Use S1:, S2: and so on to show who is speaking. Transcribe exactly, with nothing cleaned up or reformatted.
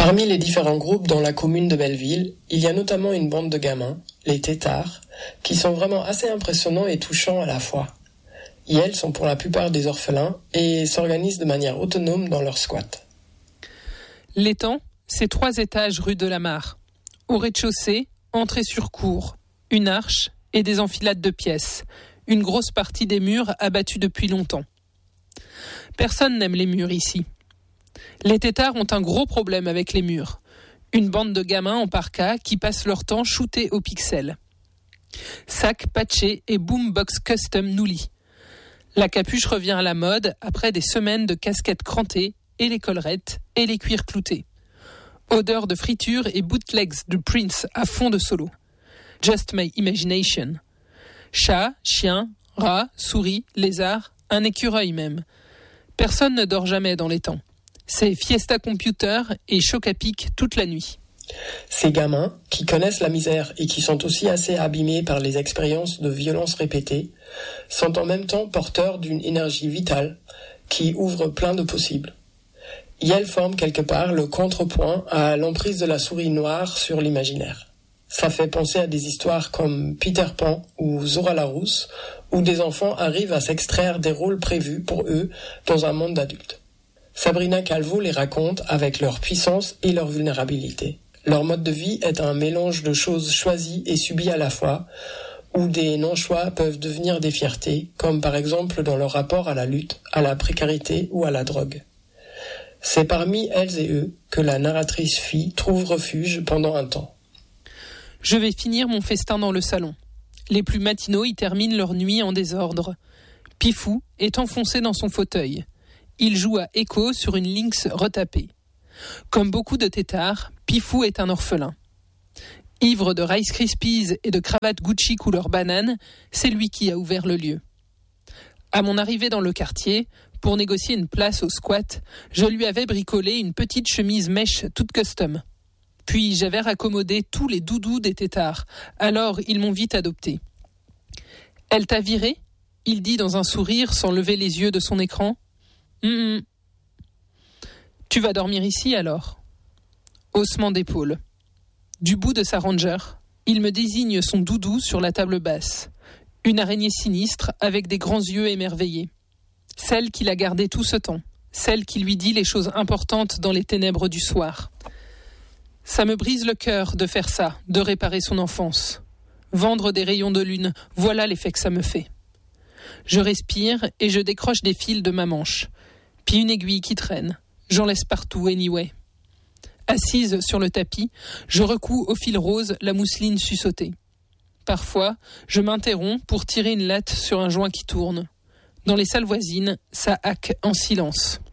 S1: Parmi les différents groupes dans la commune de Belleville, il y a notamment une bande de gamins, les têtards, qui sont vraiment assez impressionnants et touchants à la fois. Ils sont pour la plupart des orphelins et s'organisent de manière autonome dans leur squat.
S2: L'étang, c'est trois étages rue de la Mare. Au rez-de-chaussée, entrée sur cour, une arche et des enfilades de pièces. Une grosse partie des murs abattus depuis longtemps. Personne n'aime les murs ici. Les têtards ont un gros problème avec les murs. Une bande de gamins en parka qui passent leur temps shootés au pixel. Sac patché et boombox custom nous lie. La capuche revient à la mode après des semaines de casquettes crantées et les collerettes et les cuirs cloutés. Odeur de friture et bootlegs de Prince à fond de solo. Just my imagination. Chat, chien, rat, souris, lézard, un écureuil même. Personne ne dort jamais dans les temps. C'est Fiesta Computer et choc à pic toute la nuit.
S1: Ces gamins, qui connaissent la misère et qui sont aussi assez abîmés par les expériences de violence répétées, sont en même temps porteurs d'une énergie vitale qui ouvre plein de possibles. Et elles forment quelque part le contrepoint à l'emprise de la souris noire sur l'imaginaire. Ça fait penser à des histoires comme Peter Pan ou Zora la Rousse, où des enfants arrivent à s'extraire des rôles prévus pour eux dans un monde d'adultes. Sabrina Calvo les raconte avec leur puissance et leur vulnérabilité. Leur mode de vie est un mélange de choses choisies et subies à la fois, où des non-choix peuvent devenir des fiertés, comme par exemple dans leur rapport à la lutte, à la précarité ou à la drogue. C'est parmi elles et eux que la narratrice fille trouve refuge pendant un temps.
S2: Je vais finir mon festin dans le salon. Les plus matinaux y terminent leur nuit en désordre. Pifou est enfoncé dans son fauteuil. Il joue à Echo sur une Lynx retapée. Comme beaucoup de têtards, Pifou est un orphelin. Ivre de Rice Krispies et de cravates Gucci couleur banane, c'est lui qui a ouvert le lieu. À mon arrivée dans le quartier, pour négocier une place au squat, je lui avais bricolé une petite chemise mèche toute custom. Puis j'avais raccommodé tous les doudous des têtards, alors ils m'ont vite adopté. « Elle t'a viré ?» il dit dans un sourire sans lever les yeux de son écran. Mmh. « Tu vas dormir ici alors ?» Haussement d'épaule. Du bout de sa ranger, il me désigne son doudou sur la table basse. Une araignée sinistre avec des grands yeux émerveillés. Celle qu'il a gardée tout ce temps. Celle qui lui dit les choses importantes dans les ténèbres du soir. Ça me brise le cœur de faire ça, de réparer son enfance. Vendre des rayons de lune, voilà l'effet que ça me fait. Je respire et je décroche des fils de ma manche. Puis une aiguille qui traîne. J'en laisse partout anyway. Assise sur le tapis, je recouds au fil rose la mousseline sussotée. Parfois, je m'interromps pour tirer une latte sur un joint qui tourne. Dans les salles voisines, ça hack en silence.